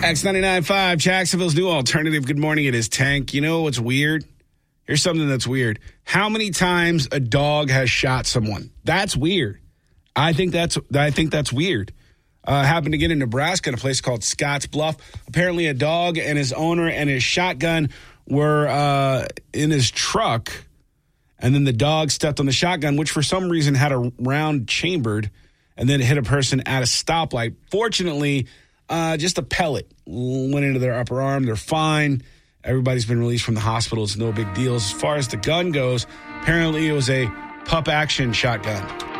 X99.5, Jacksonville's new alternative. Good morning. It is Tank. You know what's weird? Here's something that's weird. How many times a dog has shot someone? That's weird. I think that's weird. Happened again in Nebraska at a place called Scotts Bluff. Apparently a dog and his owner and his shotgun were in his truck, and then the dog stepped on the shotgun, which for some reason had a round chambered, and then it hit a person at a stoplight. Fortunately, just a pellet went into their upper arm. They're fine. Everybody's been released from the hospital. It's no big deal. As far as the gun goes, apparently it was a pup action shotgun.